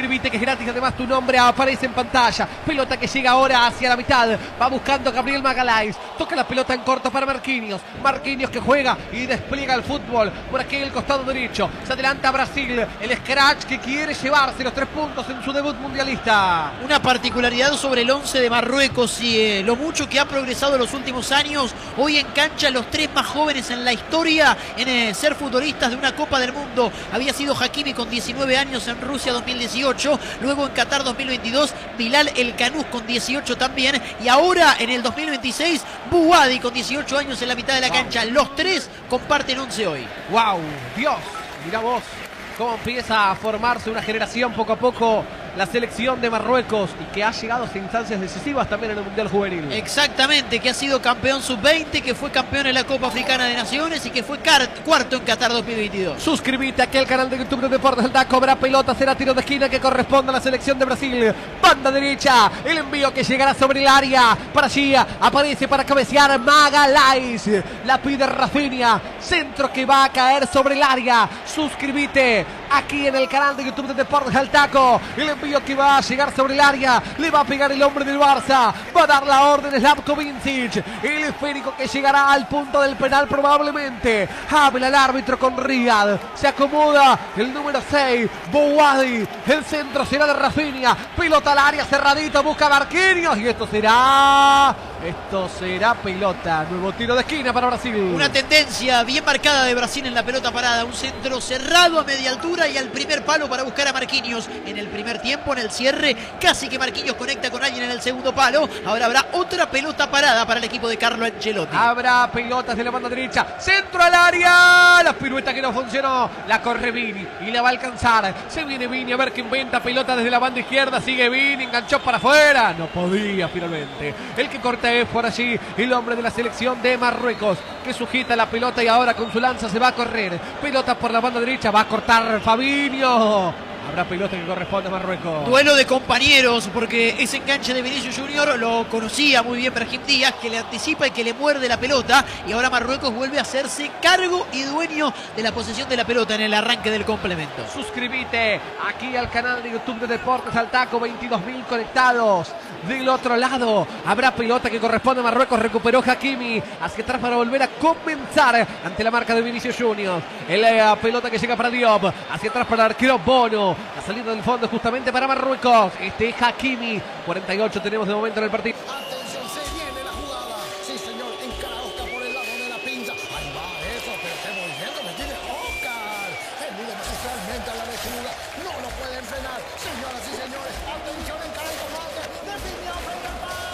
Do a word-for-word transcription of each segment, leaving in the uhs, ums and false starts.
Suscríbete que es gratis, además tu nombre aparece en pantalla. Pelota que llega ahora hacia la mitad. Va buscando a Gabriel Magalhães. Toca la pelota en corto para Marquinhos. Marquinhos que juega y despliega el fútbol por aquí en el costado derecho. Se adelanta Brasil. El Scratch que quiere llevarse los tres puntos en su debut mundialista. Una particularidad sobre el once de Marruecos y eh, lo mucho que ha progresado en los últimos años. Hoy en cancha los tres más jóvenes en la historia en eh, ser futbolistas de una Copa del Mundo. Había sido Hakimi con diecinueve años en Rusia dos mil dieciocho. Luego en Qatar dos mil veintidós, Bilal El Kanous con dieciocho también. Y ahora en el dos mil veintiséis, Bouhaddi con dieciocho años en la mitad de la cancha. Los tres comparten once hoy. ¡Wow! Dios, mirá vos cómo empieza a formarse una generación poco a poco. La selección de Marruecos y que ha llegado a instancias decisivas también en el Mundial Juvenil. Exactamente, que ha sido campeón sub veinte, que fue campeón en la Copa Africana de Naciones y que fue cuarto en Qatar dos mil veintidós. Suscríbete aquí al canal de YouTube de Deportes del Taco. Habrá pelota, será tiro de esquina que corresponde a la selección de Brasil. Banda derecha, el envío que llegará sobre el área. Para allí aparece para cabecear Magalhães. La pide Rafinha. Centro que va a caer sobre el área. Suscríbete aquí en el canal de YouTube de Deportes del Taco. El envío que va a llegar sobre el área. Le va a pegar el hombre del Barça. Va a dar la orden Slavko Vincic. El esférico que llegará al punto del penal probablemente. Habla el árbitro con Riyad. Se acomoda el número seis. Bouhaddi. El centro será de Rafinha. Pelota al área cerradita. Busca Marquinhos. Y esto será... Esto será pelota. Nuevo tiro de esquina para Brasil. Una tendencia bien marcada de Brasil en la pelota parada. Un centro cerrado a media altura y al primer palo para buscar a Marquinhos. En el primer tiempo, en el cierre, casi que Marquinhos conecta con alguien en el segundo palo. Ahora habrá otra pelota parada para el equipo de Carlo Ancelotti. Habrá pelotas de la banda derecha. Centro al área. La pirueta que no funcionó. La corre Vini y la va a alcanzar. Se viene Vini a ver que inventa pelota desde la banda izquierda. Sigue Vini, enganchó para afuera. No podía finalmente. El que corta es por allí el hombre de la selección de Marruecos, que sujeta la pelota y ahora con su lanza se va a correr. Pelota por la banda derecha. Va a cortar Fabinho. Habrá pelota que corresponde a Marruecos. Duelo de compañeros, porque ese enganche de Vinicius Junior lo conocía muy bien Brahim Díaz, que le anticipa y que le muerde la pelota. Y ahora Marruecos vuelve a hacerse cargo y dueño de la posesión de la pelota en el arranque del complemento. Suscríbete aquí al canal de YouTube de Deportes al Taco. veintidós mil conectados. Del otro lado habrá pelota que corresponde a Marruecos. Recuperó Hakimi hacia atrás para volver a comenzar ante la marca de Vinicius Junior. La pelota que llega para Diop. Hacia atrás para el arquero Bono. La salida del fondo justamente para Marruecos. Este es Hakimi. cuarenta y ocho tenemos de momento en el partido. Atención, se viene la jugada. Sí, señor, encara a Oscar por el lado de la pinza. Ahí va eso, pero qué movimiento que tiene Oscar. Elude magistralmente a la lechuga. No lo pueden frenar. Señoras y señores, atención, encara el combate. Definió frente al palo.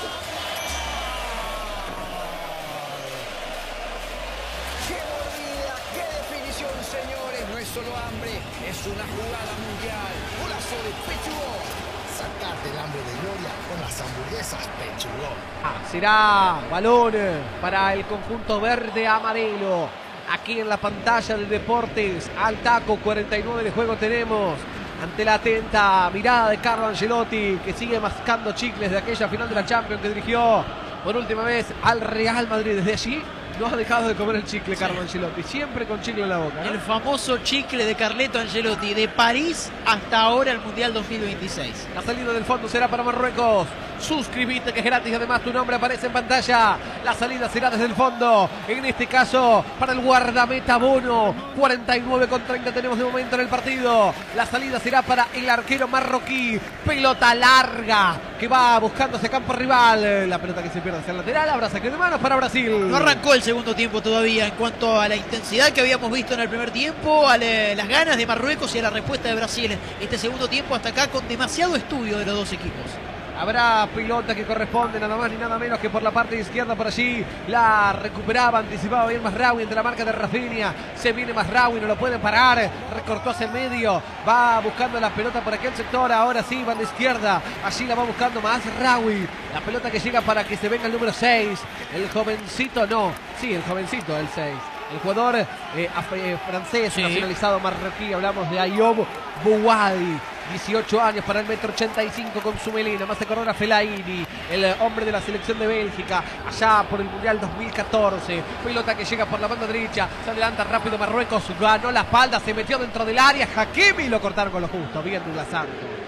¡Qué mordida! ¡Qué definición, señores! No es solo hambre, es una jugada mundial. Golazo de Pechugo. Sacarte el hambre de gloria con las hamburguesas Pechugo. Ah, será balón para el conjunto verde amarelo. Aquí en la pantalla de Deportes al Taco. cuarenta y nueve de juego tenemos. Ante la atenta mirada de Carlo Ancelotti, que sigue mascando chicles de aquella final de la Champions que dirigió por última vez al Real Madrid. Desde allí no ha dejado de comer el chicle, sí. Carlo Ancelotti, siempre con chicle en la boca, ¿no? El famoso chicle de Carleto Ancelotti, de París hasta ahora el Mundial dos mil veintiséis. La salida del fondo será para Marruecos. Suscríbete que es gratis, además tu nombre aparece en pantalla. La salida será desde el fondo, en este caso para el guardameta Bono. cuarenta y nueve con treinta tenemos de momento en el partido. La salida será para el arquero marroquí. Pelota larga que va buscando ese campo rival. La pelota que se pierde hacia el lateral. Habrá saque de manos para Brasil. No arrancó el segundo tiempo todavía en cuanto a la intensidad que habíamos visto en el primer tiempo, a la, las ganas de Marruecos y a la respuesta de Brasil. Este segundo tiempo hasta acá con demasiado estudio de los dos equipos. Habrá pelota que corresponde nada más ni nada menos que por la parte izquierda por allí. La recuperaba, anticipaba bien Mazraoui entre la marca de Rafinha. Se viene Mazraoui, no lo pueden parar. Recortó hacia el medio. Va buscando la pelota por aquel sector. Ahora sí, banda izquierda. Allí la va buscando Mazraoui. La pelota que llega para que se venga el número seis. El jovencito, no. Sí, el jovencito, el seis. El jugador eh, eh, francés, sí. Nacionalizado marroquí. Hablamos de Ayoub Bouhaddi. dieciocho años para el metro ochenta y cinco con su melena. Más de Corona Fellaini, el hombre de la selección de Bélgica, allá por el Mundial dos mil catorce. Pelota que llega por la banda derecha. Se adelanta rápido Marruecos. Ganó la espalda, se metió dentro del área. Hakimi lo cortaron con lo justo. Bien Douglas Santos.